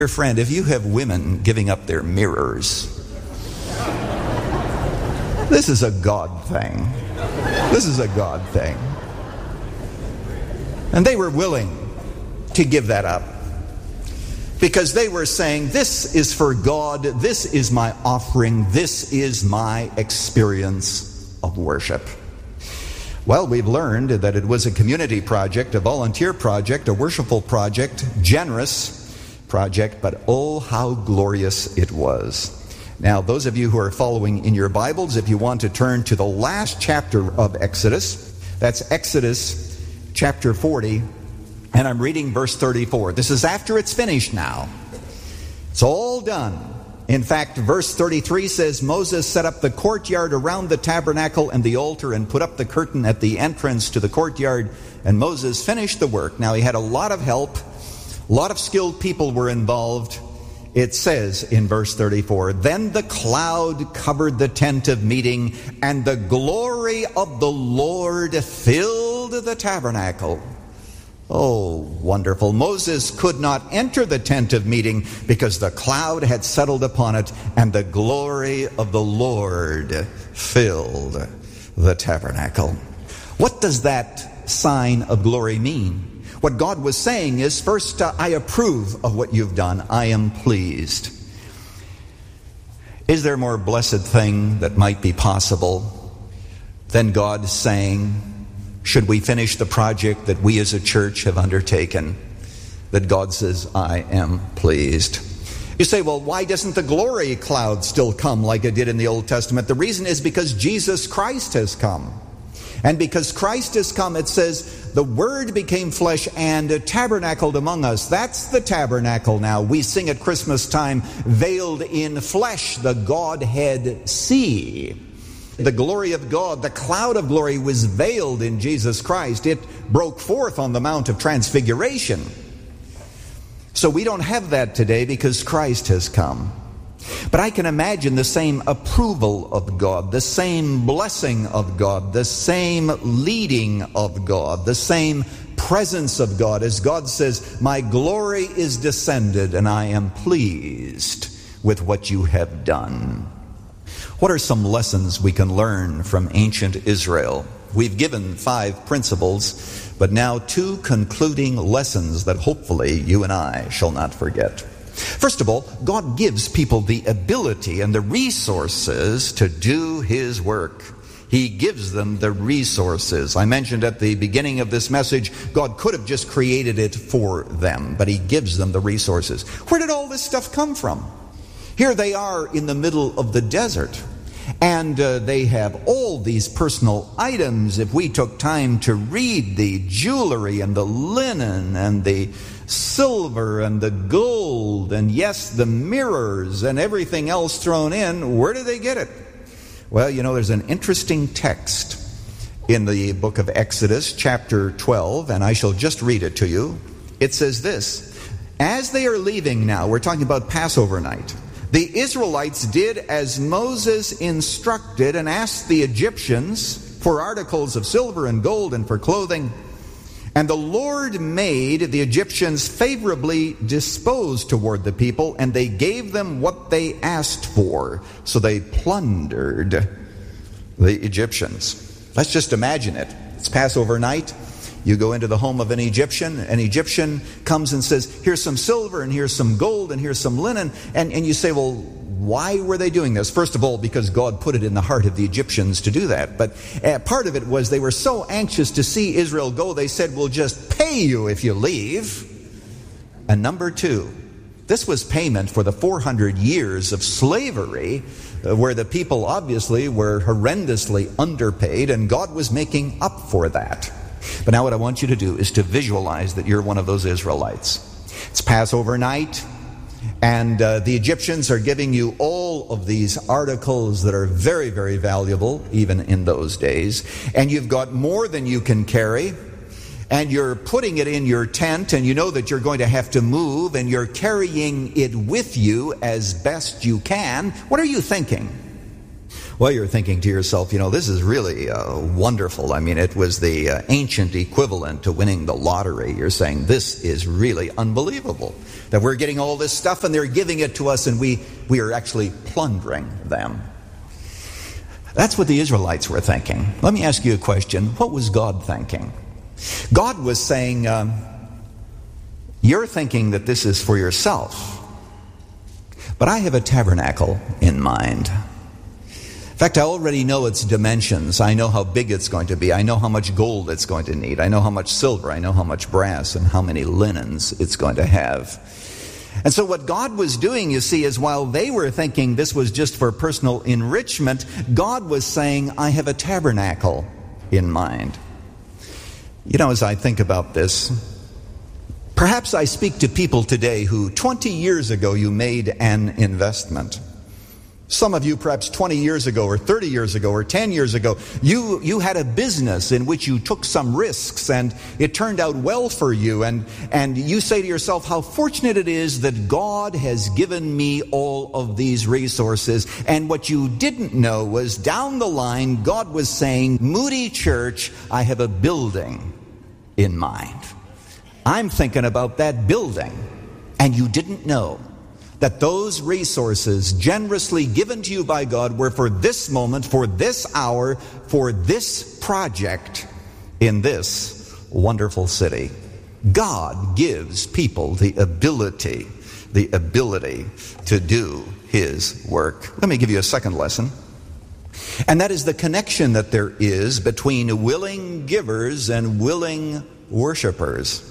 Dear friend, if you have women giving up their mirrors, this is a God thing. This is a God thing. And they were willing to give that up because they were saying, this is for God, this is my offering, this is my experience of worship. Well, we've learned that it was a community project, a volunteer project, a worshipful project, generous project, but oh, how glorious it was. Now, those of you who are following in your Bibles, if you want to turn to the last chapter of Exodus, that's Exodus chapter 40, and I'm reading verse 34. This is after it's finished now. It's all done. In fact, verse 33 says, Moses set up the courtyard around the tabernacle and the altar and put up the curtain at the entrance to the courtyard, and Moses finished the work. Now, he had a lot of help. A lot of skilled people were involved. It says in verse 34, Then the cloud covered the tent of meeting, and the glory of the Lord filled the tabernacle. Oh, wonderful. Moses could not enter the tent of meeting because the cloud had settled upon it, and the glory of the Lord filled the tabernacle. What does that sign of glory mean? What God was saying is, first, I approve of what you've done. I am pleased. Is there a more blessed thing that might be possible than God saying, should we finish the project that we as a church have undertaken, that God says, I am pleased? You say, well, why doesn't the glory cloud still come like it did in the Old Testament? The reason is because Jesus Christ has come. And because Christ has come, it says, the Word became flesh and tabernacled among us. That's the tabernacle now. We sing at Christmas time, veiled in flesh, the Godhead see. The glory of God, the cloud of glory was veiled in Jesus Christ. It broke forth on the Mount of Transfiguration. So we don't have that today because Christ has come. But I can imagine the same approval of God, the same blessing of God, the same leading of God, the same presence of God, as God says, my glory is descended and I am pleased with what you have done. What are some lessons we can learn from ancient Israel? We've given 5 principles, but now 2 concluding lessons that hopefully you and I shall not forget. First of all, God gives people the ability and the resources to do His work. He gives them the resources. I mentioned at the beginning of this message, God could have just created it for them, but He gives them the resources. Where did all this stuff come from? Here they are in the middle of the desert, and they have all these personal items. If we took time to read the jewelry and the linen and the silver and the gold, and yes, the mirrors and everything else thrown in, where do they get it? Well, you know, there's an interesting text in the book of Exodus, chapter 12, and I shall just read it to you. It says this, as they are leaving now, we're talking about Passover night, the Israelites did as Moses instructed and asked the Egyptians for articles of silver and gold and for clothing. And the Lord made the Egyptians favorably disposed toward the people, and they gave them what they asked for. So they plundered the Egyptians. Let's just imagine it. It's Passover night. You go into the home of an Egyptian comes and says, here's some silver and here's some gold and here's some linen. And you say, well, why were they doing this? First of all, because God put it in the heart of the Egyptians to do that. But part of it was they were so anxious to see Israel go, they said, we'll just pay you if you leave. And number 2, this was payment for the 400 years of slavery, where the people obviously were horrendously underpaid, and God was making up for that. But now what I want you to do is to visualize that you're one of those Israelites. It's Passover night. And the Egyptians are giving you all of these articles that are very, very valuable, even in those days. And you've got more than you can carry. And you're putting it in your tent, and you know that you're going to have to move, and you're carrying it with you as best you can. What are you thinking? Well, you're thinking to yourself, this is really wonderful. I mean, it was the ancient equivalent to winning the lottery. You're saying, this is really unbelievable, that we're getting all this stuff and they're giving it to us and we are actually plundering them. That's what the Israelites were thinking. Let me ask you a question. What was God thinking? God was saying, you're thinking that this is for yourself, but I have a tabernacle in mind. In fact, I already know its dimensions. I know how big it's going to be. I know how much gold it's going to need. I know how much silver. I know how much brass and how many linens it's going to have. And so what God was doing, you see, is while they were thinking this was just for personal enrichment, God was saying, I have a tabernacle in mind. As I think about this, perhaps I speak to people today who 20 years ago you made an investment. Some of you perhaps 20 years ago or 30 years ago or 10 years ago, you had a business in which you took some risks and it turned out well for you. And you say to yourself, how fortunate it is that God has given me all of these resources. And what you didn't know was down the line, God was saying, Moody Church, I have a building in mind. I'm thinking about that building. And you didn't know that those resources generously given to you by God were for this moment, for this hour, for this project in this wonderful city. God gives people the ability to do His work. Let me give you a second lesson. And that is the connection that there is between willing givers and willing worshipers.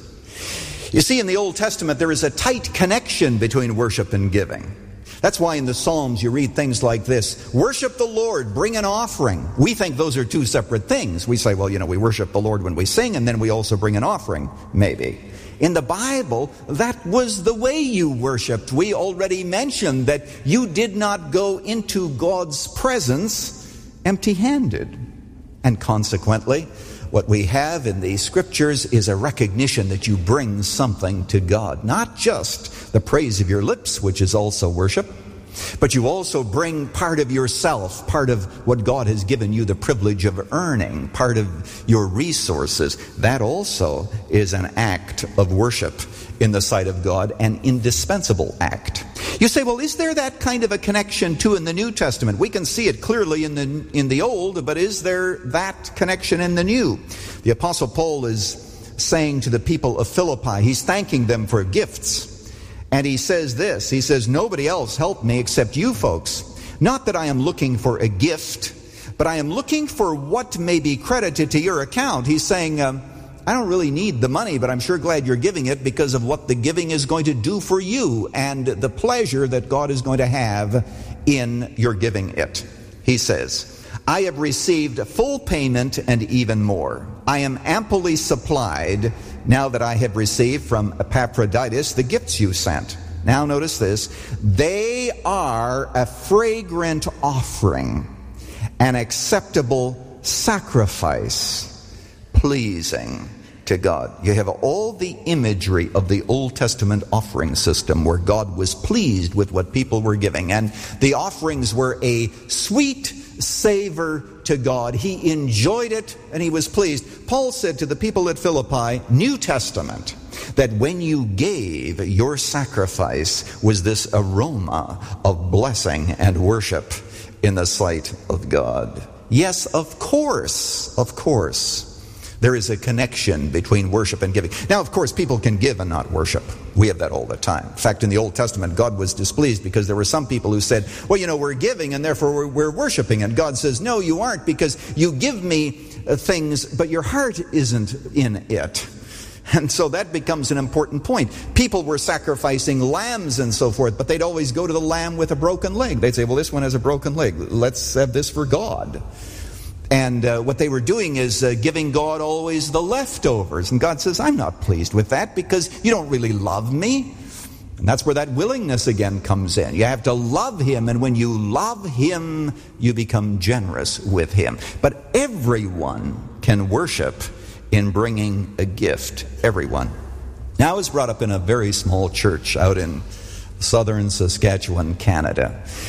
You see, in the Old Testament, there is a tight connection between worship and giving. That's why in the Psalms you read things like this, worship the Lord, bring an offering. We think those are two separate things. We say, well, we worship the Lord when we sing, and then we also bring an offering, maybe. In the Bible, that was the way you worshiped. We already mentioned that you did not go into God's presence empty-handed. And consequently, what we have in these scriptures is a recognition that you bring something to God. Not just the praise of your lips, which is also worship, but you also bring part of yourself, part of what God has given you the privilege of earning, part of your resources. That also is an act of worship in the sight of God, an indispensable act. You say, well, is there that kind of a connection too in the New Testament? We can see it clearly in the Old, but is there that connection in the New? The Apostle Paul is saying to the people of Philippi, he's thanking them for gifts. And he says this, he says, nobody else helped me except you folks. Not that I am looking for a gift, but I am looking for what may be credited to your account. He's saying, I don't really need the money, but I'm sure glad you're giving it because of what the giving is going to do for you and the pleasure that God is going to have in your giving it. He says, I have received full payment and even more. I am amply supplied now that I have received from Epaphroditus the gifts you sent. Now notice this. They are a fragrant offering, an acceptable sacrifice, pleasing to God. You have all the imagery of the Old Testament offering system where God was pleased with what people were giving. And the offerings were a sweet savor to God. He enjoyed it and he was pleased. Paul said to the people at Philippi, New Testament, that when you gave, your sacrifice was this aroma of blessing and worship in the sight of God. Yes, of course, there is a connection between worship and giving. Now, of course, people can give and not worship. We have that all the time. In fact, in the Old Testament, God was displeased because there were some people who said, well, we're giving and therefore we're worshiping. And God says, no, you aren't, because you give me things, but your heart isn't in it. And so that becomes an important point. People were sacrificing lambs and so forth, but they'd always go to the lamb with a broken leg. They'd say, well, this one has a broken leg. Let's have this for God. And what they were doing is giving God always the leftovers. And God says, I'm not pleased with that because you don't really love me. And that's where that willingness again comes in. You have to love Him, and when you love Him, you become generous with Him. But everyone can worship in bringing a gift. Everyone. Now I was brought up in a very small church out in southern Saskatchewan, Canada.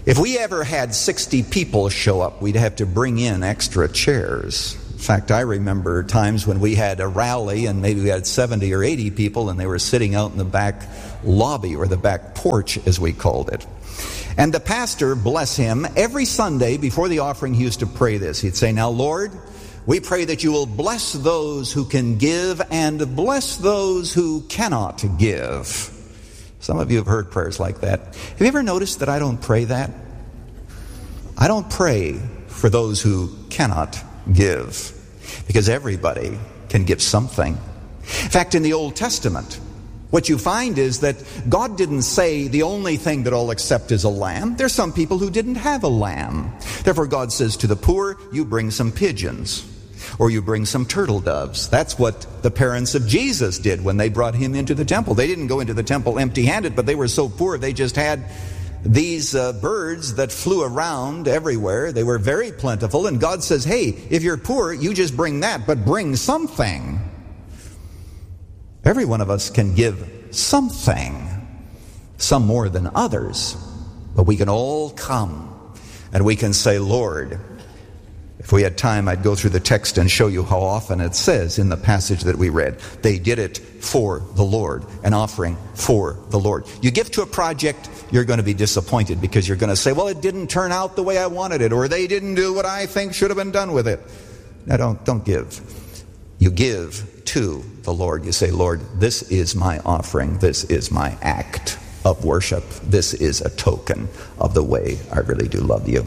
If we ever had 60 people show up, we'd have to bring in extra chairs. In fact, I remember times when we had a rally and maybe we had 70 or 80 people and they were sitting out in the back lobby or the back porch, as we called it. And the pastor, bless him, every Sunday before the offering he used to pray this. He'd say, "Now, Lord, we pray that you will bless those who can give and bless those who cannot give." Some of you have heard prayers like that. Have you ever noticed that I don't pray that? I don't pray for those who cannot give, because everybody can give something. In fact, in the Old Testament, what you find is that God didn't say the only thing that I'll accept is a lamb. There's some people who didn't have a lamb. Therefore, God says to the poor, you bring some pigeons, or you bring some turtle doves. That's what the parents of Jesus did when they brought him into the temple. They didn't go into the temple empty-handed, but they were so poor they just had these birds that flew around everywhere. They were very plentiful, and God says, hey, if you're poor, you just bring that, but bring something. Every one of us can give something, some more than others, but we can all come and we can say, Lord, if we had time, I'd go through the text and show you how often it says in the passage that we read, they did it for the Lord, an offering for the Lord. You give to a project, you're going to be disappointed because you're going to say, well, it didn't turn out the way I wanted it, or they didn't do what I think should have been done with it. No, don't give. You give to the Lord. You say, Lord, this is my offering. This is my act of worship. This is a token of the way I really do love you.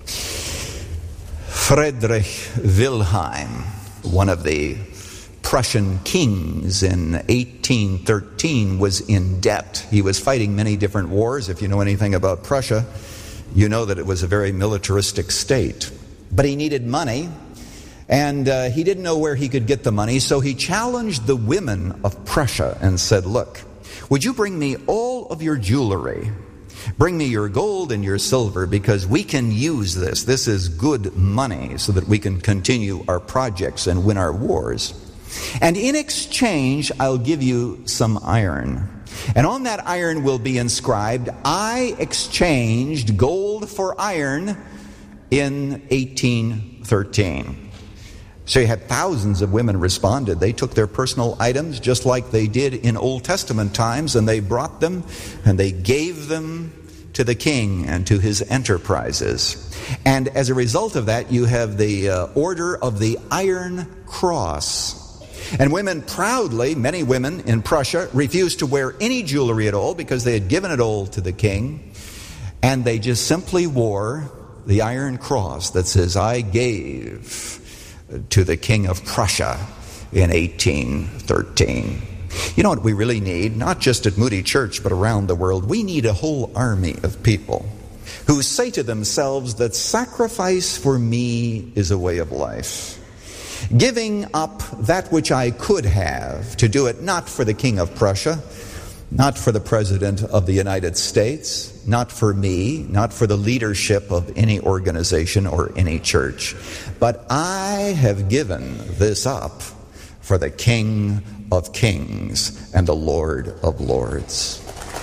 Friedrich Wilhelm, one of the Prussian kings in 1813, was in debt. He was fighting many different wars. If you know anything about Prussia, you know that it was a very militaristic state. But he needed money, and he didn't know where he could get the money, so he challenged the women of Prussia and said, look, would you bring me all of your jewelry? Bring me your gold and your silver, because we can use this. This is good money so that we can continue our projects and win our wars. And in exchange, I'll give you some iron. And on that iron will be inscribed, I exchanged gold for iron in 1813. So you had thousands of women responded. They took their personal items just like they did in Old Testament times, and they brought them and they gave them to the king and to his enterprises. And as a result of that, you have the Order of the Iron Cross. And women proudly, many women in Prussia, refused to wear any jewelry at all because they had given it all to the king. And they just simply wore the Iron Cross that says, I gave to the King of Prussia in 1813. You know what we really need, not just at Moody Church, but around the world? We need a whole army of people who say to themselves that sacrifice for me is a way of life. Giving up that which I could have to do it not for the King of Prussia, not for the President of the United States, not for me, not for the leadership of any organization or any church, but I have given this up for the King of Kings and the Lord of Lords.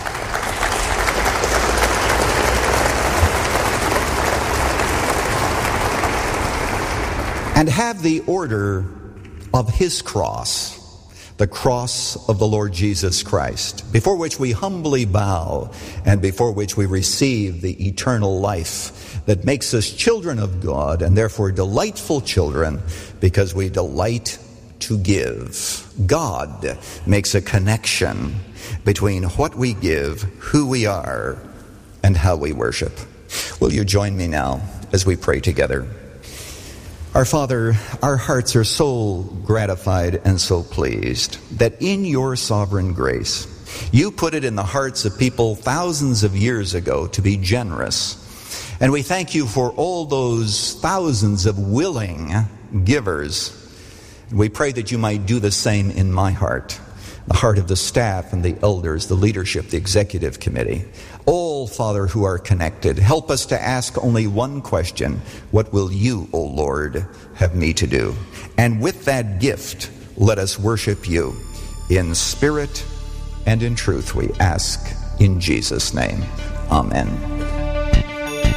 And have the order of his cross, the cross of the Lord Jesus Christ, before which we humbly bow and before which we receive the eternal life that makes us children of God, and therefore delightful children because we delight to give. God makes a connection between what we give, who we are, and how we worship. Will you join me now as we pray together? Our Father, our hearts are so gratified and so pleased that in your sovereign grace, you put it in the hearts of people thousands of years ago to be generous. And we thank you for all those thousands of willing givers. We pray that you might do the same in my heart, the heart of the staff and the elders, the leadership, the executive committee. All, Father, who are connected, help us to ask only one question. What will you, O Lord, have me to do? And with that gift, let us worship you in spirit and in truth, we ask in Jesus' name. Amen.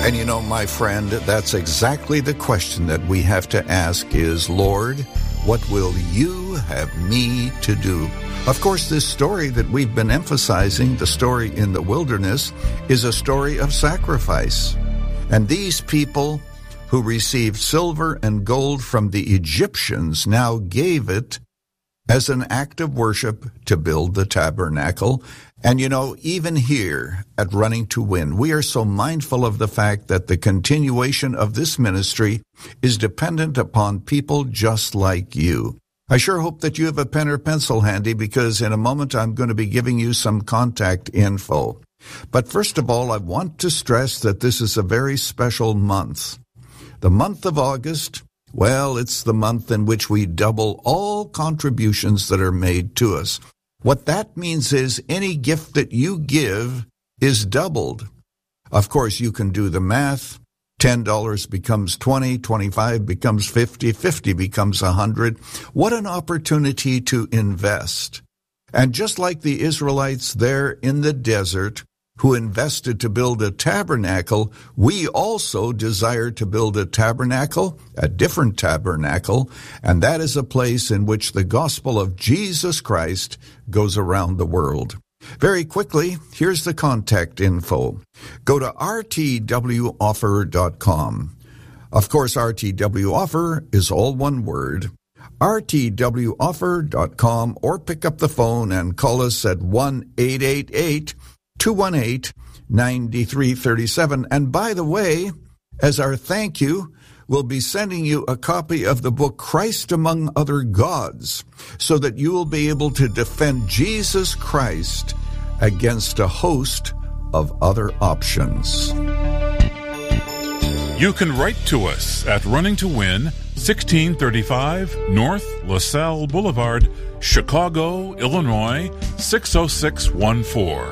And you know, my friend, that's exactly the question that we have to ask is, Lord, what will you have me to do? Of course, this story that we've been emphasizing, the story in the wilderness, is a story of sacrifice. And these people who received silver and gold from the Egyptians now gave it as an act of worship to build the tabernacle. And you know, even here at Running to Win, we are so mindful of the fact that the continuation of this ministry is dependent upon people just like you. I sure hope that you have a pen or pencil handy, because in a moment I'm going to be giving you some contact info. But first of all, I want to stress that this is a very special month. The month of August, well, it's the month in which we double all contributions that are made to us. What that means is any gift that you give is doubled. Of course, you can do the math. $10 becomes $20, $25 becomes $50, $50 becomes $100. What an opportunity to invest. And just like the Israelites there in the desert who invested to build a tabernacle, we also desire to build a tabernacle, a different tabernacle, and that is a place in which the gospel of Jesus Christ goes around the world. Very quickly, here's the contact info. Go to rtwoffer.com. Of course, RTW Offer is all one word. rtwoffer.com, or pick up the phone and call us at 1-888-218-9337. And by the way, as our thank you, we'll be sending you a copy of the book Christ Among Other Gods, so that you will be able to defend Jesus Christ against a host of other options. You can write to us at Running to Win, 1635 North LaSalle Boulevard, Chicago, Illinois, 60614.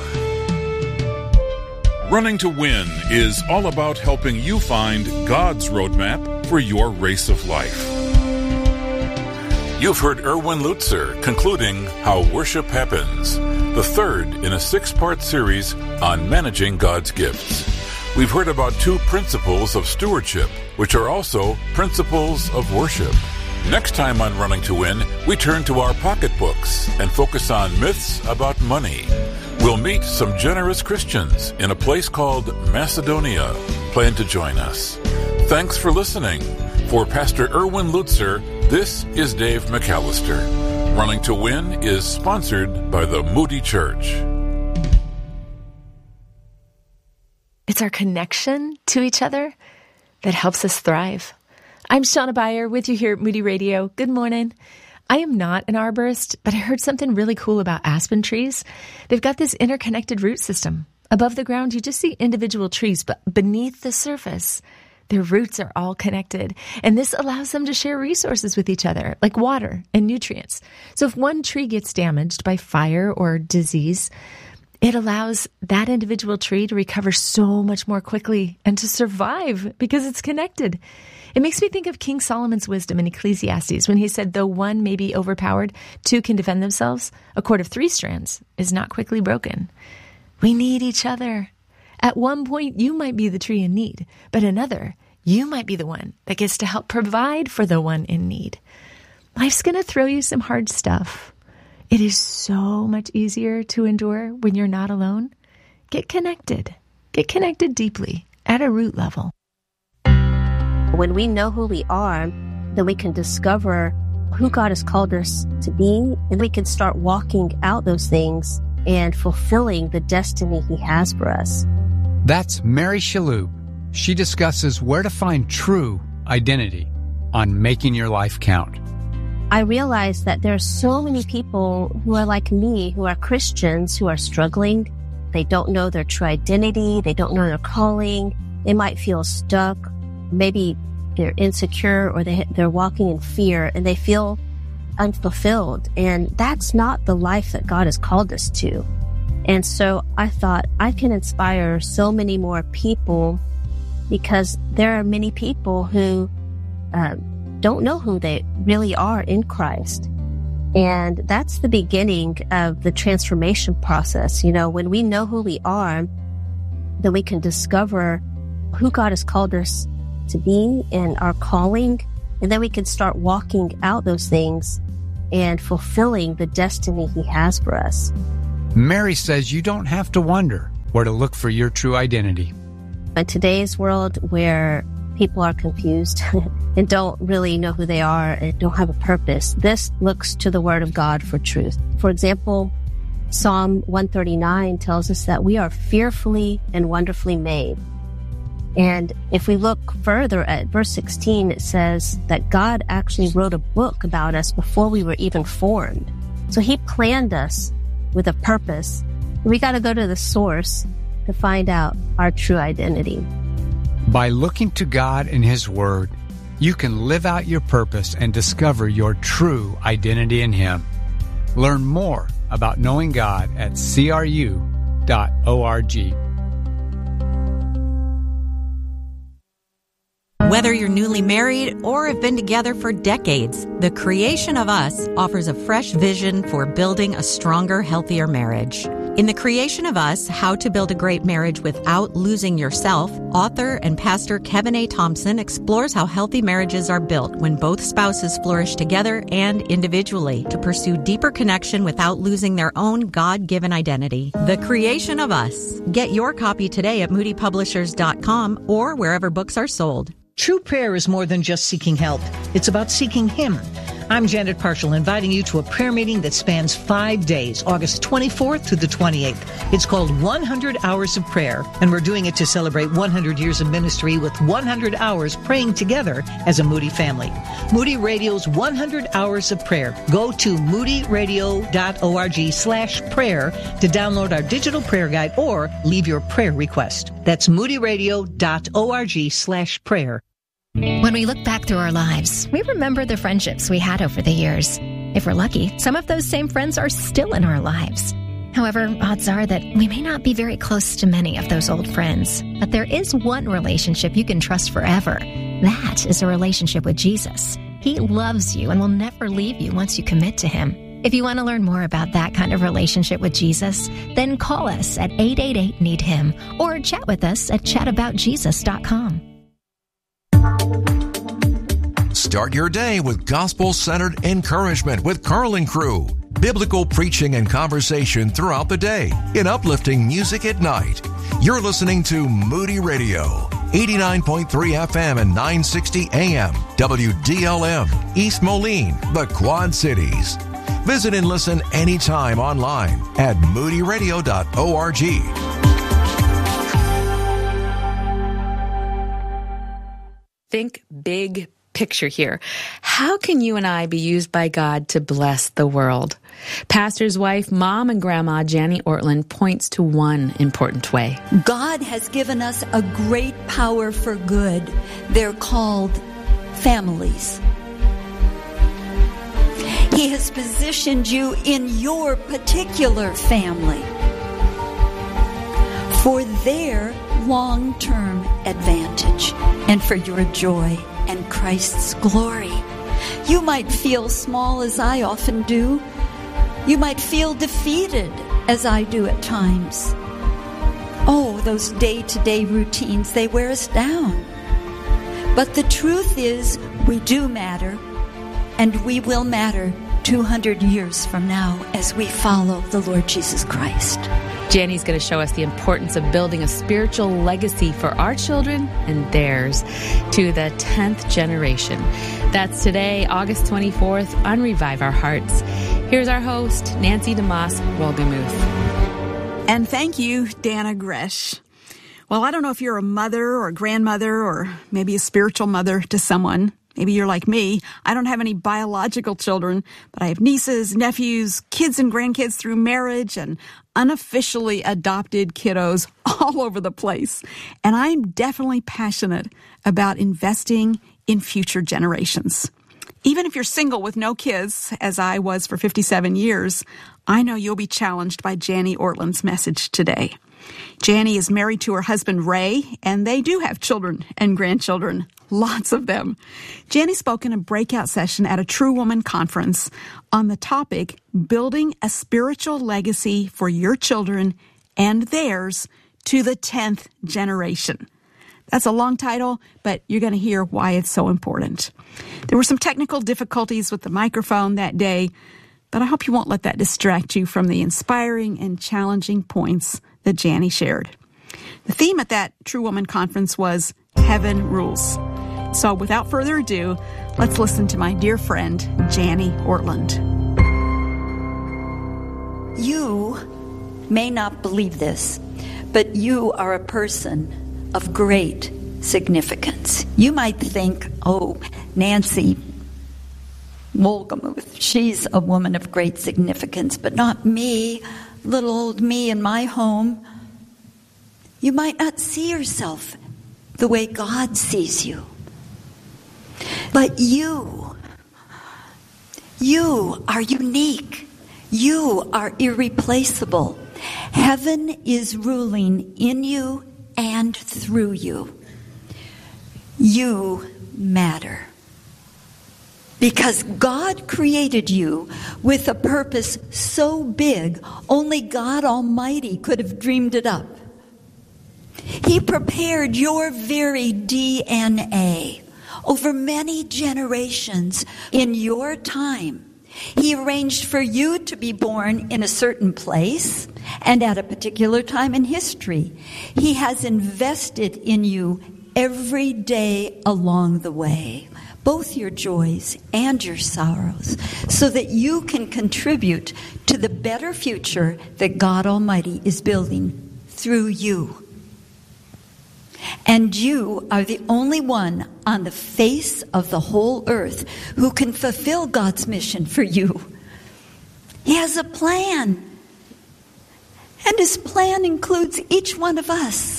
Running to Win is all about helping you find God's roadmap for your race of life. You've heard Erwin Lutzer concluding How Worship Happens, the third in a 6-part series on managing God's gifts. We've heard about 2 principles of stewardship, which are also principles of worship. Next time on Running to Win, we turn to our pocketbooks and focus on myths about money. We'll meet some generous Christians in a place called Macedonia. Plan to join us. Thanks for listening. For Pastor Erwin Lutzer, this is Dave McAllister. Running to Win is sponsored by the Moody Church. It's our connection to each other that helps us thrive. I'm Shauna Beyer with you here at Moody Radio. Good morning. I am not an arborist, but I heard something really cool about aspen trees. They've got this interconnected root system. Above the ground, you just see individual trees, but beneath the surface, their roots are all connected. And this allows them to share resources with each other, like water and nutrients. So if one tree gets damaged by fire or disease, it allows that individual tree to recover so much more quickly and to survive because it's connected. It makes me think of King Solomon's wisdom in Ecclesiastes when he said, though one may be overpowered, 2 can defend themselves. A cord of 3 strands is not quickly broken. We need each other. At one point, you might be the tree in need, but another, you might be the one that gets to help provide for the one in need. Life's going to throw you some hard stuff. It is so much easier to endure when you're not alone. Get connected. Get connected deeply at a root level. When we know who we are, then we can discover who God has called us to be, and we can start walking out those things and fulfilling the destiny He has for us. That's Mary Shalhoub. She discusses where to find true identity on Making Your Life Count. I realize that there are so many people who are like me, who are Christians, who are struggling. They don't know their true identity. They don't know their calling. They might feel stuck. Maybe they're insecure, or they're walking in fear and they feel unfulfilled. And that's not the life that God has called us to. And so I thought I can inspire so many more people, because there are many people who don't know who they really are in Christ. And that's the beginning of the transformation process. You know, when we know who we are, then we can discover who God has called us to be and our calling, and then we can start walking out those things and fulfilling the destiny He has for us. Mary says you don't have to wonder where to look for your true identity. In today's world where people are confused and don't really know who they are and don't have a purpose, this looks to the Word of God for truth. For example, Psalm 139 tells us that we are fearfully and wonderfully made. And if we look further at verse 16, it says that God actually wrote a book about us before we were even formed. So He planned us with a purpose. We got to go to the source to find out our true identity. By looking to God and His Word, you can live out your purpose and discover your true identity in Him. Learn more about knowing God at cru.org. Whether you're newly married or have been together for decades, The Creation of Us offers a fresh vision for building a stronger, healthier marriage. In The Creation of Us, How to Build a Great Marriage Without Losing Yourself, author and pastor Kevin A. Thompson explores how healthy marriages are built when both spouses flourish together and individually to pursue deeper connection without losing their own God-given identity. The Creation of Us. Get your copy today at moodypublishers.com or wherever books are sold. True prayer is more than just seeking help. It's about seeking Him. I'm Janet Parshall, inviting you to a prayer meeting that spans 5 days, August 24th through the 28th. It's called 100 Hours of Prayer, and we're doing it to celebrate 100 years of ministry with 100 hours praying together as a Moody family. Moody Radio's 100 Hours of Prayer. Go to moodyradio.org/prayer to download our digital prayer guide or leave your prayer request. That's moodyradio.org/prayer. When we look back through our lives, we remember the friendships we had over the years. If we're lucky, some of those same friends are still in our lives. However, odds are that we may not be very close to many of those old friends. But there is one relationship you can trust forever. That is a relationship with Jesus. He loves you and will never leave you once you commit to Him. If you want to learn more about that kind of relationship with Jesus, then call us at 888-NEED-HIM or chat with us at chataboutjesus.com. Start your day with gospel-centered encouragement with Carl and Crew. Biblical preaching and conversation throughout the day in uplifting music at night. You're listening to Moody Radio, 89.3 FM and 960 AM, WDLM, East Moline, the Quad Cities. Visit and listen anytime online at moodyradio.org. Think big picture here. How can you and I be used by God to bless the world? Pastor's wife, mom, and grandma, Janie Ortlund, points to one important way. God has given us a great power for good. They're called families. He has positioned you in your particular family for their long-term advantage and for your joy and Christ's glory. You might feel small, as I often do. You might feel defeated, as I do at times. Oh, those day-to-day routines, they wear us down. But the truth is, we do matter, and we will matter 200 years from now as we follow the Lord Jesus Christ. Jannie's going to show us the importance of building a spiritual legacy for our children and theirs to the 10th generation. That's today, August 24th, on Revive Our Hearts. Here's our host, Nancy DeMoss Wolgemuth. And thank you, Dana Gresh. Well, I don't know if you're a mother or a grandmother or maybe a spiritual mother to someone. Maybe you're like me. I don't have any biological children, but I have nieces, nephews, kids and grandkids through marriage, and unofficially adopted kiddos all over the place. And I'm definitely passionate about investing in future generations. Even if you're single with no kids, as I was for 57 years, I know you'll be challenged by Janie Ortlund's message today. Janie is married to her husband, Ray, and they do have children and grandchildren. Lots of them. Janie spoke in a breakout session at a True Woman conference on the topic, Building a Spiritual Legacy for Your Children and Theirs to the 10th Generation. That's a long title, but you're going to hear why it's so important. There were some technical difficulties with the microphone that day, but I hope you won't let that distract you from the inspiring and challenging points that Janie shared. The theme at that True Woman Conference was Heaven Rules. So without further ado, let's listen to my dear friend, Janie Ortlund. You may not believe this, but you are a person of great significance. You might think, oh, Nancy Wolgemuth, she's a woman of great significance, but not me, little old me in my home. You might not see yourself the way God sees you. But you are unique. You are irreplaceable. Heaven is ruling in you and through you. You matter. Because God created you with a purpose so big, only God Almighty could have dreamed it up. He prepared your very DNA over many generations in your time. He arranged for you to be born in a certain place and at a particular time in history. He has invested in you every day along the way, both your joys and your sorrows, so that you can contribute to the better future that God Almighty is building through you. And you are the only one on the face of the whole earth who can fulfill God's mission for you. He has a plan. And his plan includes each one of us.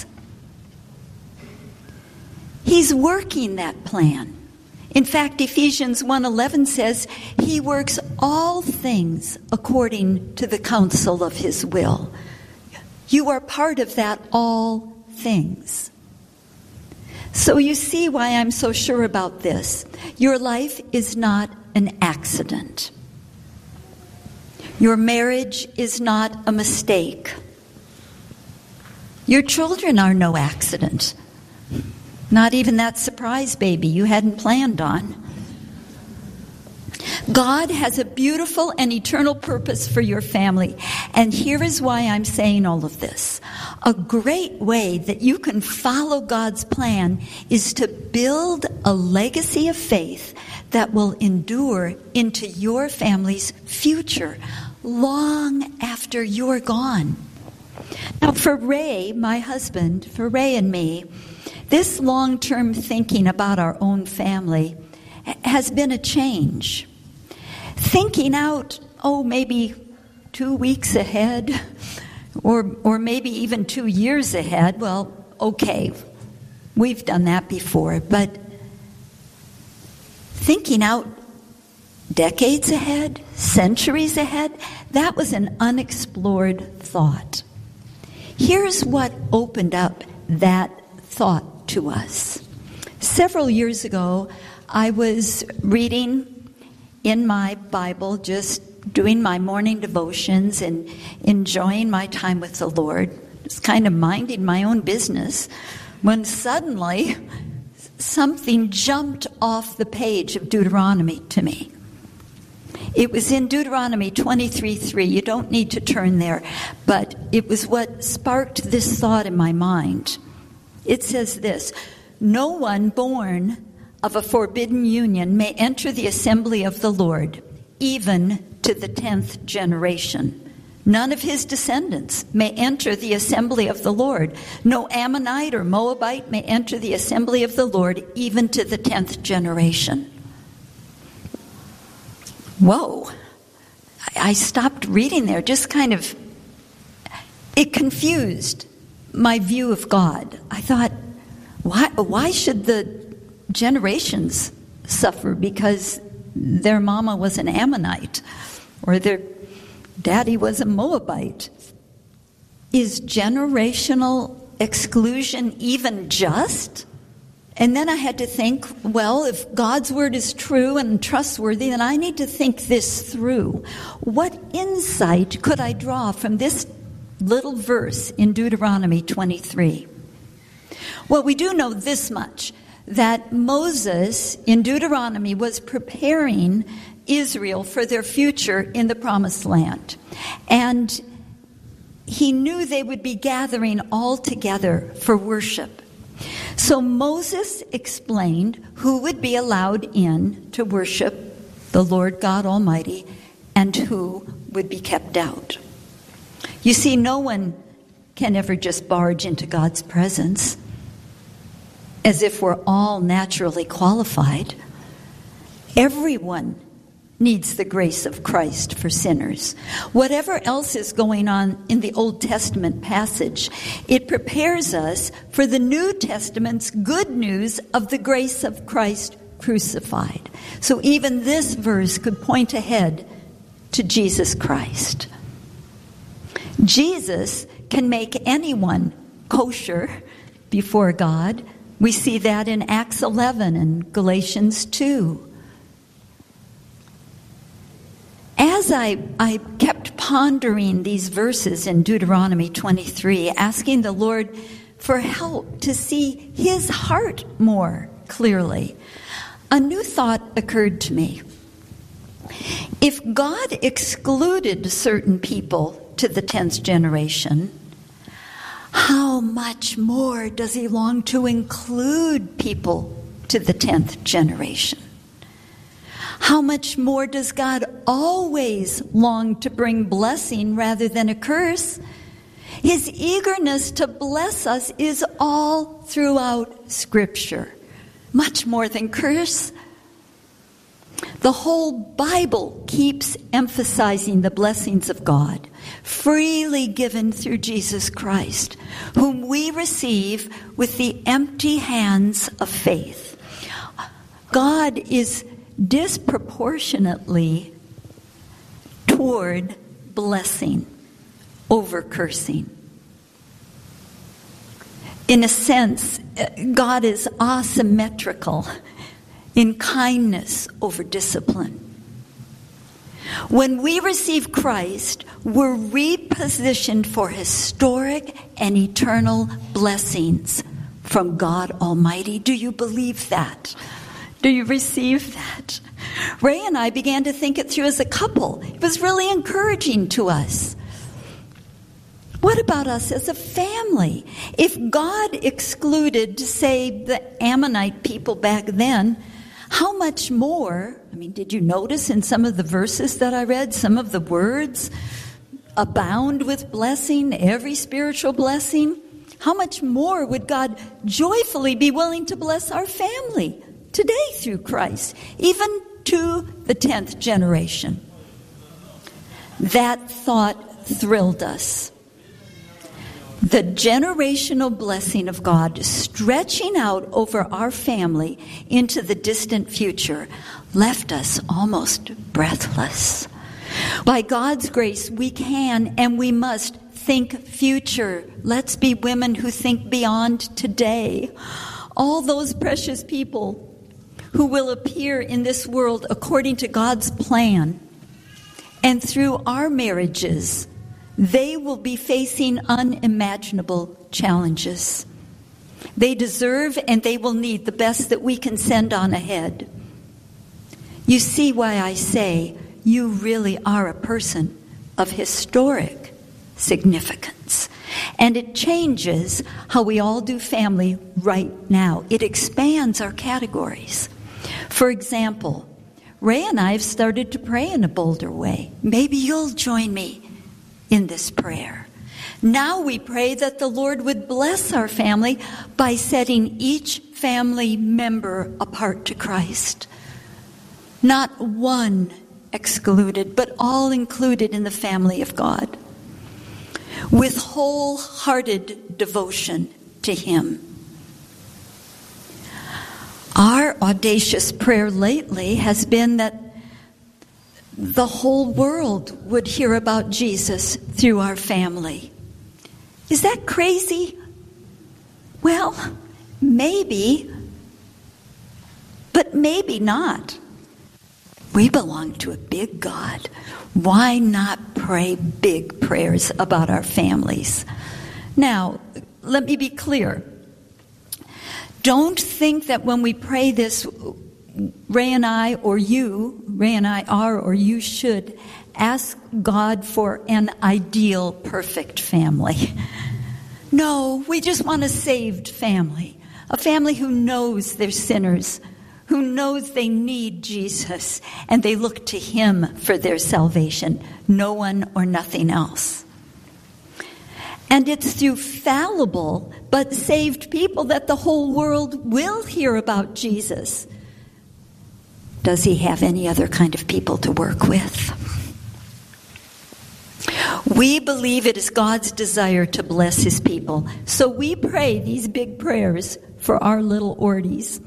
He's working that plan. In fact, Ephesians 1:11 says, he works all things according to the counsel of his will. You are part of that all things. So you see why I'm so sure about this. Your life is not an accident. Your marriage is not a mistake. Your children are no accident. Not even that surprise baby you hadn't planned on. God has a beautiful and eternal purpose for your family. And here is why I'm saying all of this. A great way that you can follow God's plan is to build a legacy of faith that will endure into your family's future long after you're gone. Now, for Ray, my husband, for Ray and me, this long-term thinking about our own family has been a change. Thinking out, maybe 2 weeks ahead, or maybe even 2 years ahead, well, okay, we've done that before, but thinking out decades ahead, centuries ahead, that was an unexplored thought. Here's what opened up that thought to us. Several years ago, I was reading in my Bible, just doing my morning devotions and enjoying my time with the Lord, just kind of minding my own business, when suddenly something jumped off the page of Deuteronomy to me. It was in Deuteronomy 23:3. You don't need to turn there, but it was what sparked this thought in my mind. It says this: no one born of a forbidden union may enter the assembly of the Lord, even to the 10th generation. None of his descendants may enter the assembly of the Lord. No Ammonite or Moabite may enter the assembly of the Lord, even to the 10th generation. Whoa. I stopped reading there, just kind of, it confused my view of God. I thought, why should the generations suffer because their mama was an Ammonite or their daddy was a Moabite? Is generational exclusion even just? And then I had to think, well, if God's word is true and trustworthy, then I need to think this through. What insight could I draw from this little verse in Deuteronomy 23? Well, we do know this much, that Moses in Deuteronomy was preparing Israel for their future in the Promised Land. And he knew they would be gathering all together for worship. So Moses explained who would be allowed in to worship the Lord God Almighty and who would be kept out. You see, no one can ever just barge into God's presence as if we're all naturally qualified. Everyone needs the grace of Christ for sinners. Whatever else is going on in the Old Testament passage, it prepares us for the New Testament's good news of the grace of Christ crucified. So even this verse could point ahead to Jesus Christ. Jesus can make anyone kosher before God. We see that in Acts 11 and Galatians 2. As I kept pondering these verses in Deuteronomy 23, asking the Lord for help to see his heart more clearly, a new thought occurred to me. If God excluded certain people to the 10th generation, how much more does he long to include people to the 10th generation? How much more does God always long to bring blessing rather than a curse? His eagerness to bless us is all throughout Scripture, much more than curse. The whole Bible keeps emphasizing the blessings of God, freely given through Jesus Christ, whom we receive with the empty hands of faith. God is disproportionately toward blessing over cursing. In a sense, God is asymmetrical in kindness over discipline. When we receive Christ, we're repositioned for historic and eternal blessings from God Almighty. Do you believe that? Do you receive that? Ray and I began to think it through as a couple. It was really encouraging to us. What about us as a family? If God excluded, say, the Ammonite people back then, how much more, did you notice in some of the verses that I read, some of the words abound with blessing, every spiritual blessing? How much more would God joyfully be willing to bless our family today through Christ, even to the 10th generation? That thought thrilled us. The generational blessing of God stretching out over our family into the distant future left us almost breathless. By God's grace, we can and we must think future. Let's be women who think beyond today. All those precious people who will appear in this world according to God's plan, and through our marriages, they will be facing unimaginable challenges. They deserve and they will need the best that we can send on ahead. You see why I say you really are a person of historic significance. And it changes how we all do family right now. It expands our categories. For example, Ray and I have started to pray in a bolder way. Maybe you'll join me in this prayer. Now we pray that the Lord would bless our family by setting each family member apart to Christ. Not one excluded, but all included in the family of God, with wholehearted devotion to Him. Our audacious prayer lately has been that the whole world would hear about Jesus through our family. Is that crazy? Well, maybe, but maybe not. We belong to a big God. Why not pray big prayers about our families? Now, let me be clear. Don't think that when we pray this, Ray and I or you should ask God for an ideal, perfect family. No, we just want a saved family. A family who knows they're sinners, who knows they need Jesus, and they look to Him for their salvation, no one or nothing else. And it's through fallible but saved people that the whole world will hear about Jesus. Does He have any other kind of people to work with? We believe it is God's desire to bless His people. So we pray these big prayers for our little Orties.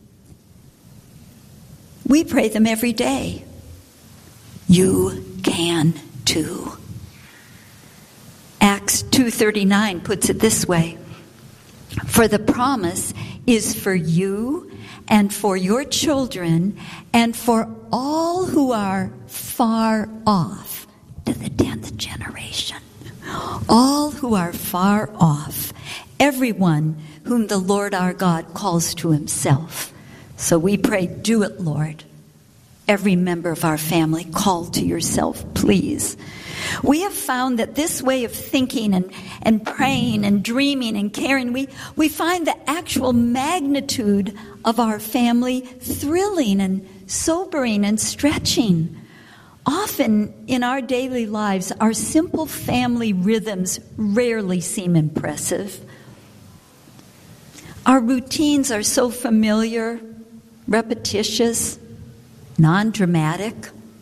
We pray them every day. You can too. Acts 2:39 puts it this way. For the promise is for you and for your children and for all who are far off, to the 10th generation. All who are far off. Everyone whom the Lord our God calls to Himself. So we pray, do it, Lord. Every member of our family, call to yourself, please. We have found that this way of thinking and praying and dreaming and caring, we find the actual magnitude of our family thrilling and sobering and stretching. Often in our daily lives, our simple family rhythms rarely seem impressive. Our routines are so familiar, repetitious, non-dramatic.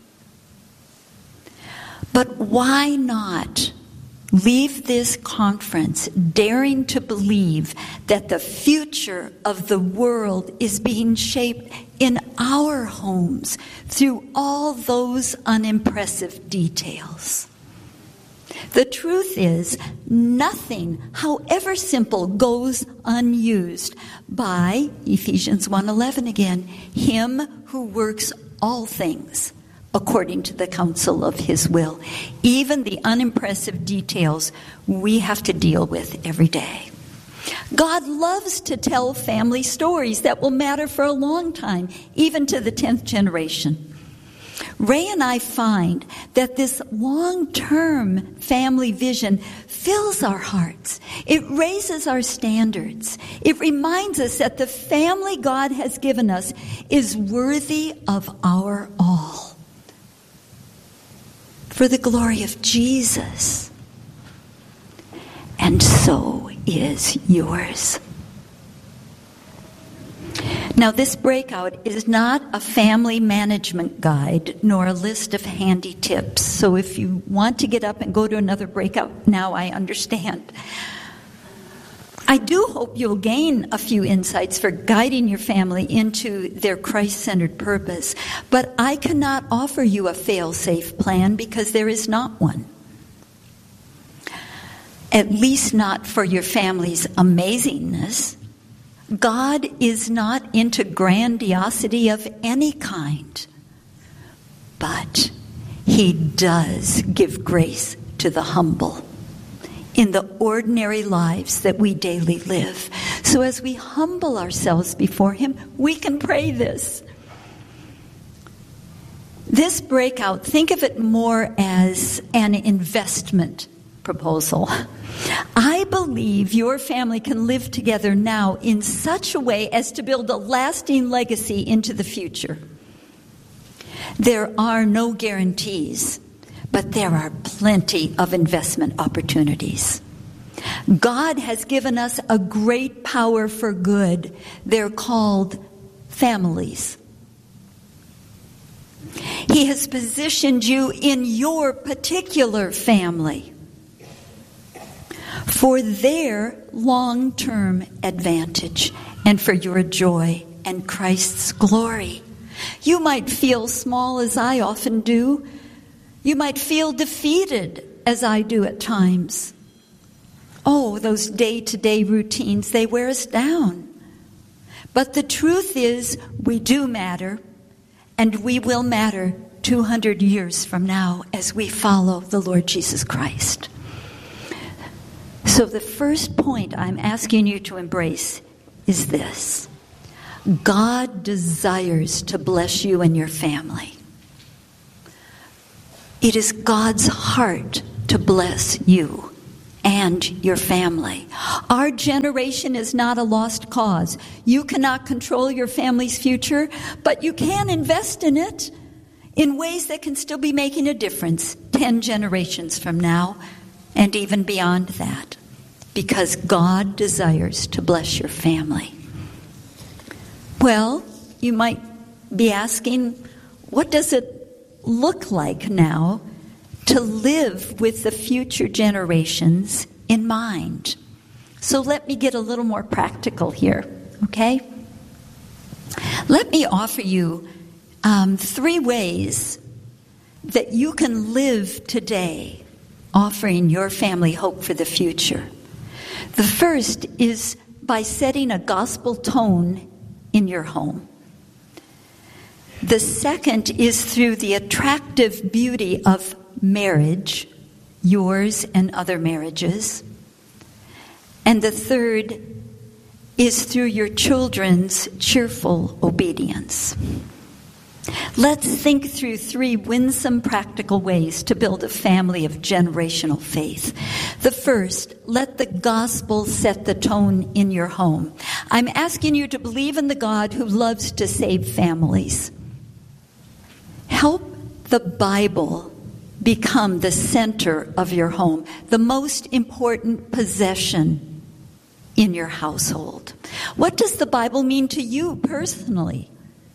But why not leave this conference daring to believe that the future of the world is being shaped in our homes through all those unimpressive details? The truth is, nothing, however simple, goes unused by, Ephesians 1:11 again, Him who works all things according to the counsel of His will. Even the unimpressive details we have to deal with every day. God loves to tell family stories that will matter for a long time, even to the 10th generation. Ray and I find that this long-term family vision fills our hearts. It raises our standards. It reminds us that the family God has given us is worthy of our all. For the glory of Jesus. And so is yours. Now, this breakout is not a family management guide nor a list of handy tips. So if you want to get up and go to another breakout now, I understand. I do hope you'll gain a few insights for guiding your family into their Christ-centered purpose. But I cannot offer you a fail-safe plan because there is not one. At least not for your family's amazingness. God is not into grandiosity of any kind, but He does give grace to the humble in the ordinary lives that we daily live. So as we humble ourselves before Him, we can pray this. This breakout, think of it more as an investment proposal. I believe your family can live together now in such a way as to build a lasting legacy into the future. There are no guarantees, but there are plenty of investment opportunities. God has given us a great power for good. They're called families. He has positioned you in your particular family for their long-term advantage and for your joy and Christ's glory. You might feel small, as I often do. You might feel defeated, as I do at times. Oh, those day-to-day routines, they wear us down. But the truth is, we do matter, and we will matter 200 years from now as we follow the Lord Jesus Christ. So the first point I'm asking you to embrace is this: God desires to bless you and your family. It is God's heart to bless you and your family. Our generation is not a lost cause. You cannot control your family's future, but you can invest in it in ways that can still be making a difference 10 generations from now and even beyond that, because God desires to bless your family. Well, you might be asking, what does it look like now to live with the future generations in mind? So let me get a little more practical here, okay? Let me offer you 3 ways that you can live today offering your family hope for the future. The first is by setting a gospel tone in your home. The second is through the attractive beauty of marriage, yours and other marriages. And the third is through your children's cheerful obedience. Let's think through 3 winsome practical ways to build a family of generational faith. The first, let the gospel set the tone in your home. I'm asking you to believe in the God who loves to save families. Help the Bible become the center of your home, the most important possession in your household. What does the Bible mean to you personally?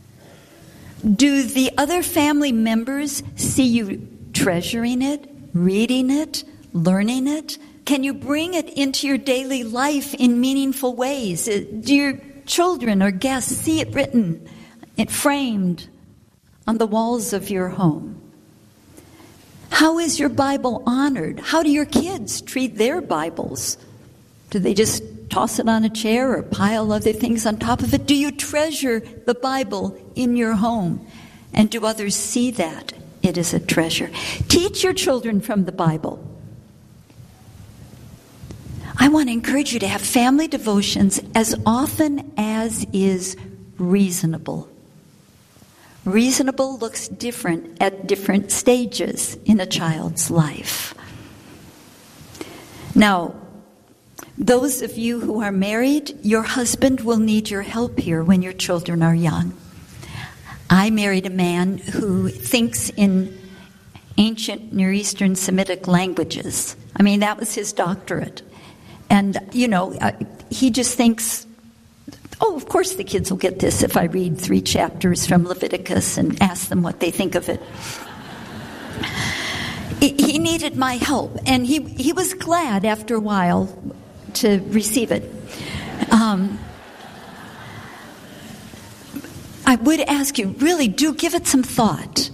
Do the other family members see you treasuring it, reading it, learning it? Can you bring it into your daily life in meaningful ways? Do your children or guests see it written, it framed on the walls of your home? How is your Bible honored? How do your kids treat their Bibles? Do they just toss it on a chair or pile other things on top of it? Do you treasure the Bible in your home? And do others see that it is a treasure? Teach your children from the Bible. I want to encourage you to have family devotions as often as is reasonable. Reasonable looks different at different stages in a child's life. Now, those of you who are married, your husband will need your help here when your children are young. I married a man who thinks in ancient Near Eastern Semitic languages. I mean, that was his doctorate. And, he just thinks, oh, of course the kids will get this if I read 3 chapters from Leviticus and ask them what they think of it. He needed my help, and he was glad after a while to receive it. I would ask you, really do give it some thought.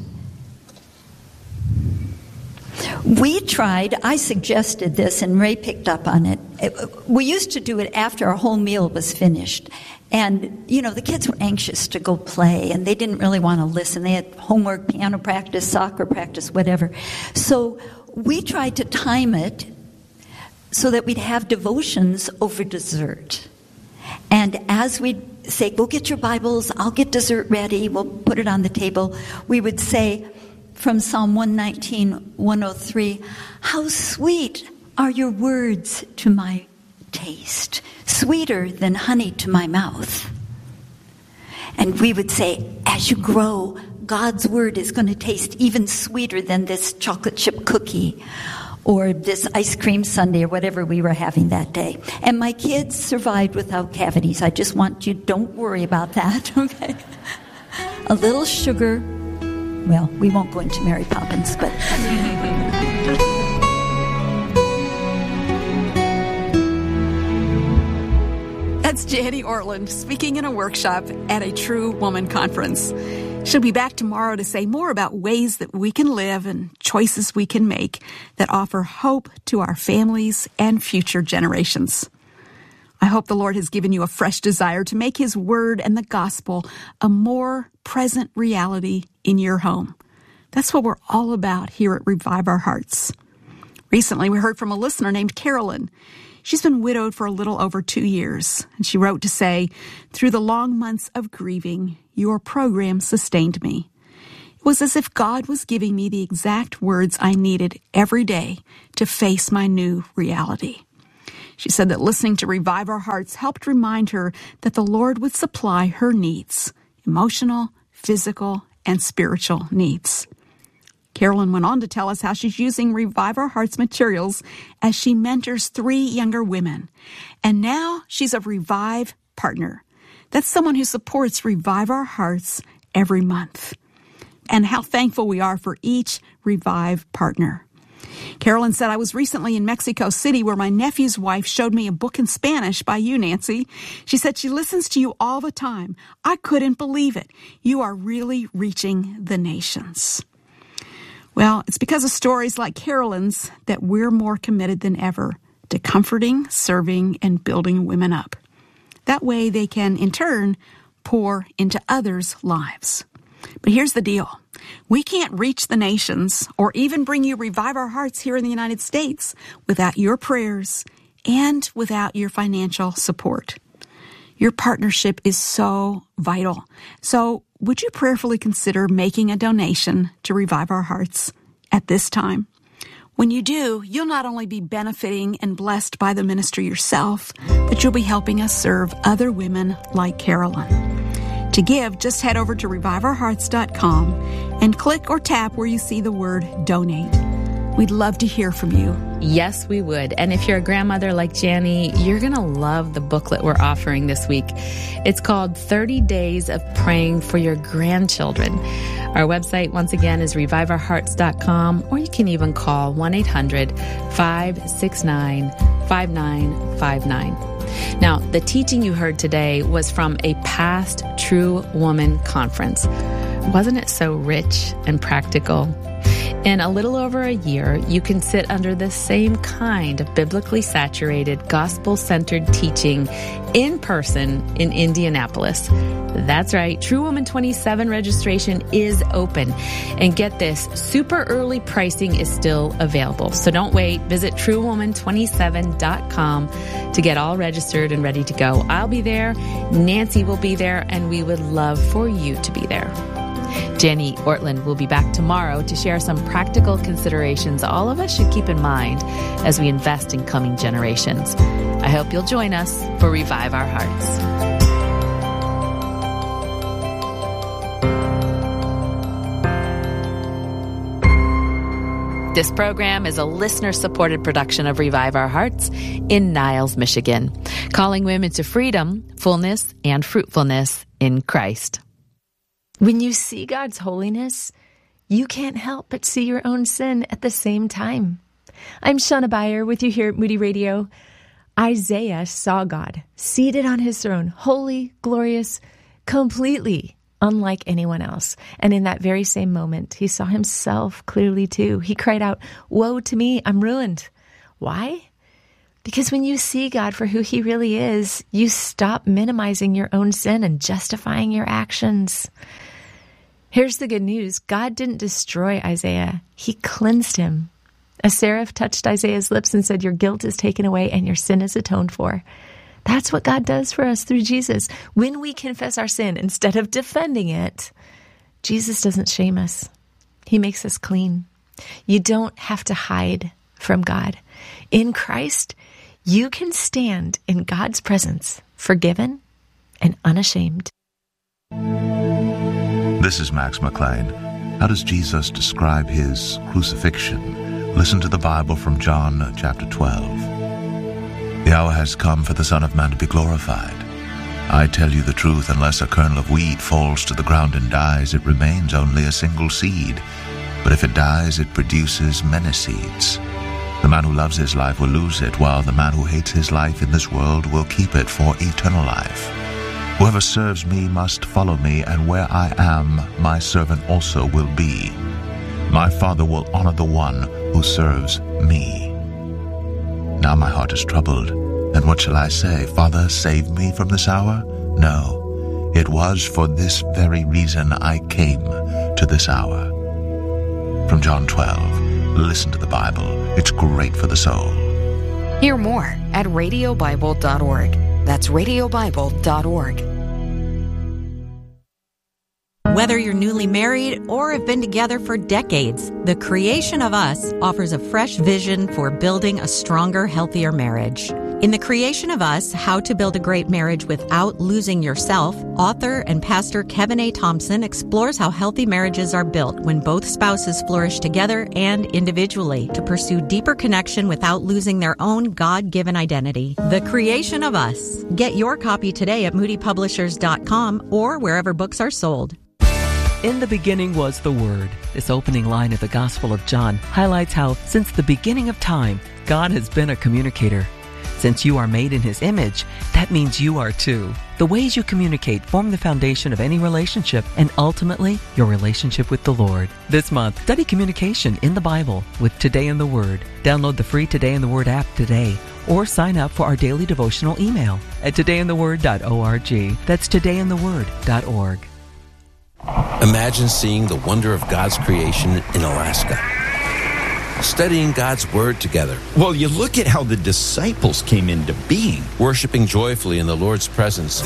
I suggested this, and Ray picked up on it. We used to do it after our whole meal was finished. And, the kids were anxious to go play, and they didn't really want to listen. They had homework, piano practice, soccer practice, whatever. So we tried to time it so that we'd have devotions over dessert. And as we'd say, go get your Bibles, I'll get dessert ready, we'll put it on the table, we would say from Psalm 119, 103, how sweet are your words to my taste, sweeter than honey to my mouth. And we would say, as you grow, God's word is going to taste even sweeter than this chocolate chip cookie or this ice cream sundae or whatever we were having that day. And my kids survived without cavities. I just want you, don't worry about that, okay? A little sugar. Well, we won't go into Mary Poppins, but... That's Janie Ortland speaking in a workshop at a True Woman Conference. She'll be back tomorrow to say more about ways that we can live and choices we can make that offer hope to our families and future generations. I hope the Lord has given you a fresh desire to make His Word and the Gospel a more present reality in your home. That's what we're all about here at Revive Our Hearts. Recently, we heard from a listener named Carolyn. She's been widowed for a little over 2 years, and she wrote to say, "Through the long months of grieving, your program sustained me. It was as if God was giving me the exact words I needed every day to face my new reality." She said that listening to Revive Our Hearts helped remind her that the Lord would supply her needs, emotional, physical, and spiritual needs. Carolyn went on to tell us how she's using Revive Our Hearts materials as she mentors 3 younger women. And now she's a Revive partner. That's someone who supports Revive Our Hearts every month. And how thankful we are for each Revive partner. Carolyn said, "I was recently in Mexico City where my nephew's wife showed me a book in Spanish by you, Nancy. She said she listens to you all the time. I couldn't believe it. You are really reaching the nations." Well, it's because of stories like Carolyn's that we're more committed than ever to comforting, serving, and building women up. That way they can, in turn, pour into others' lives. But here's the deal. We can't reach the nations or even bring you Revive Our Hearts here in the United States without your prayers and without your financial support. Your partnership is so vital. So would you prayerfully consider making a donation to Revive Our Hearts at this time? When you do, you'll not only be benefiting and blessed by the ministry yourself, but you'll be helping us serve other women like Carolyn. To give, just head over to reviveourhearts.com and click or tap where you see the word donate. We'd love to hear from you. Yes, we would. And if you're a grandmother like Janny, you're going to love the booklet we're offering this week. It's called 30 Days of Praying for Your Grandchildren. Our website, once again, is reviveourhearts.com, or you can even call 1-800-569-5959. Now, the teaching you heard today was from a past True Woman conference. Wasn't it so rich and practical? In a little over a year, you can sit under the same kind of biblically saturated, gospel-centered teaching in person in Indianapolis. That's right. True Woman 27 registration is open. And get this, super early pricing is still available. So don't wait. Visit truewoman27.com to get all registered and ready to go. I'll be there. Nancy will be there. And we would love for you to be there. Jenny Ortland will be back tomorrow to share some practical considerations all of us should keep in mind as we invest in coming generations. I hope you'll join us for Revive Our Hearts. This program is a listener-supported production of Revive Our Hearts in Niles, Michigan, calling women to freedom, fullness, and fruitfulness in Christ. When you see God's holiness, you can't help but see your own sin at the same time. I'm Shauna Beyer with you here at Moody Radio. Isaiah saw God seated on his throne, holy, glorious, completely unlike anyone else. And in that very same moment, he saw himself clearly too. He cried out, "Woe to me, I'm ruined." Why? Because when you see God for who he really is, you stop minimizing your own sin and justifying your actions. Here's the good news. God didn't destroy Isaiah. He cleansed him. A seraph touched Isaiah's lips and said, "Your guilt is taken away and your sin is atoned for." That's what God does for us through Jesus. When we confess our sin, instead of defending it, Jesus doesn't shame us. He makes us clean. You don't have to hide from God. In Christ, you can stand in God's presence, forgiven and unashamed. This is Max McLean. How does Jesus describe his crucifixion? Listen to the Bible from John chapter 12. The hour has come for the Son of Man to be glorified. I tell you the truth, unless a kernel of wheat falls to the ground and dies, it remains only a single seed. But if it dies, it produces many seeds. The man who loves his life will lose it, while the man who hates his life in this world will keep it for eternal life. Whoever serves me must follow me, and where I am, my servant also will be. My Father will honor the one who serves me. Now my heart is troubled. And what shall I say? Father, save me from this hour? No, it was for this very reason I came to this hour. From John 12, listen to the Bible. It's great for the soul. Hear more at radiobible.org. That's radiobible.org. Whether you're newly married or have been together for decades, The Creation of Us offers a fresh vision for building a stronger, healthier marriage. In The Creation of Us, How to Build a Great Marriage Without Losing Yourself, author and pastor Kevin A. Thompson explores how healthy marriages are built when both spouses flourish together and individually to pursue deeper connection without losing their own God-given identity. The Creation of Us. Get your copy today at moodypublishers.com or wherever books are sold. In the beginning was the Word. This opening line of the Gospel of John highlights how, since the beginning of time, God has been a communicator. Since you are made in His image, that means you are too. The ways you communicate form the foundation of any relationship and ultimately your relationship with the Lord. This month, study communication in the Bible with Today in the Word. Download the free Today in the Word app today or sign up for our daily devotional email at todayintheword.org. That's todayintheword.org. Imagine seeing the wonder of God's creation in Alaska. Studying God's Word together. Well, you look at how the disciples came into being. Worshiping joyfully in the Lord's presence.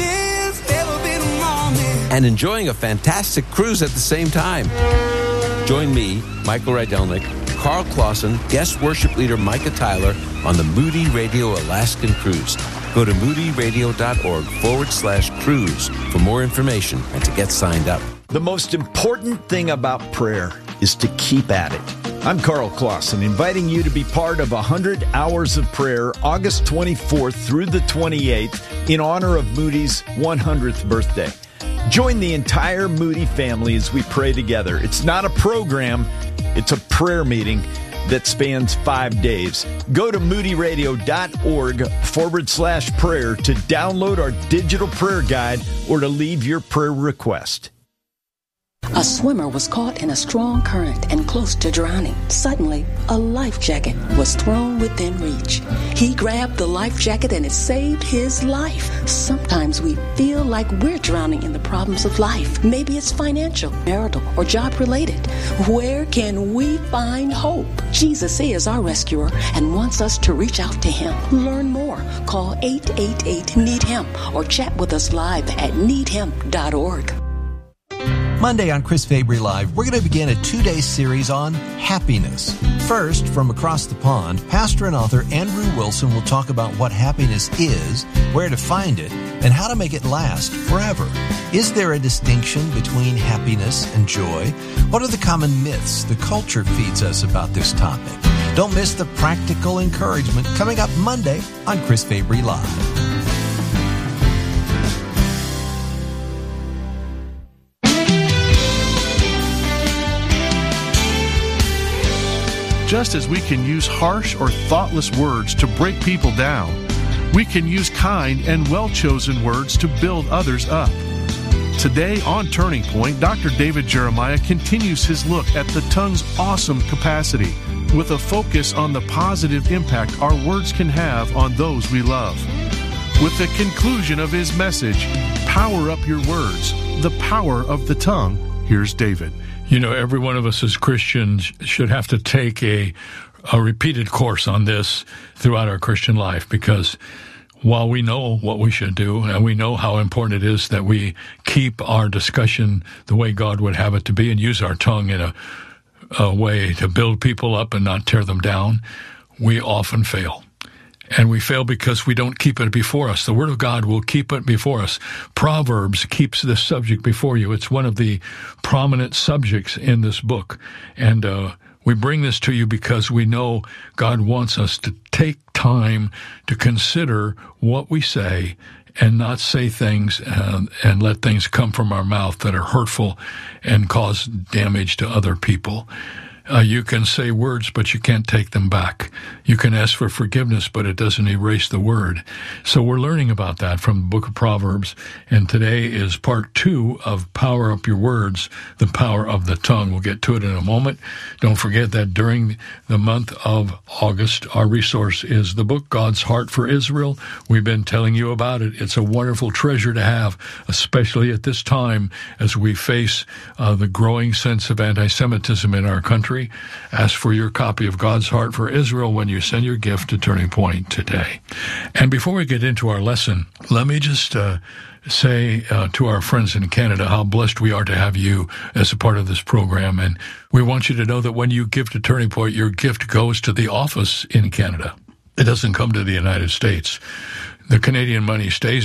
And enjoying a fantastic cruise at the same time. Join me, Michael Rydelnik, Carl Clausen, guest worship leader Micah Tyler on the Moody Radio Alaskan Cruise. Go to moodyradio.org/cruise for more information and to get signed up. The most important thing about prayer is to keep at it. I'm Carl Clausen, inviting you to be part of 100 Hours of Prayer, August 24th through the 28th, in honor of Moody's 100th birthday. Join the entire Moody family as we pray together. It's not a program, it's a prayer meeting that spans 5 days. Go to moodyradio.org/prayer to download our digital prayer guide or to leave your prayer request. A swimmer was caught in a strong current and close to drowning. Suddenly, a life jacket was thrown within reach. He grabbed the life jacket and it saved his life. Sometimes we feel like we're drowning in the problems of life. Maybe it's financial, marital, or job-related. Where can we find hope? Jesus is our rescuer and wants us to reach out to Him. Learn more. Call 888-NEED-HIM or chat with us live at needhim.org. Monday on Chris Fabry Live, we're going to begin a 2-day series on happiness. First, from across the pond, pastor and author Andrew Wilson will talk about what happiness is, where to find it, and how to make it last forever. Is there a distinction between happiness and joy? What are the common myths the culture feeds us about this topic? Don't miss the practical encouragement coming up Monday on Chris Fabry Live. Just as we can use harsh or thoughtless words to break people down, we can use kind and well-chosen words to build others up. Today on Turning Point, Dr. David Jeremiah continues his look at the tongue's awesome capacity with a focus on the positive impact our words can have on those we love. With the conclusion of his message, Power Up Your Words, the power of the tongue, here's David. You know, every one of us as Christians should have to take a repeated course on this throughout our Christian life, because while we know what we should do and we know how important it is that we keep our discussion the way God would have it to be and use our tongue in a way to build people up and not tear them down, we often fail. And we fail because we don't keep it before us. The Word of God will keep it before us. Proverbs keeps this subject before you. It's one of the prominent subjects in this book. And we bring this to you because we know God wants us to take time to consider what we say and not say things and let things come from our mouth that are hurtful and cause damage to other people. You can say words, but you can't take them back. You can ask for forgiveness, but it doesn't erase the word. So we're learning about that from the book of Proverbs, and today is part 2 of Power Up Your Words, the power of the tongue. We'll get to it in a moment. Don't forget that during the month of August, our resource is the book, God's Heart for Israel. We've been telling you about it. It's a wonderful treasure to have, especially at this time as we face the growing sense of anti-Semitism in our country. country. Ask for your copy of God's Heart for Israel when you send your gift to Turning Point today. And before we get into our lesson, let me just say to our friends in Canada how blessed we are to have you as a part of this program. And we want you to know that when you give to Turning Point, your gift goes to the office in Canada. It doesn't come to the United States. The Canadian money stays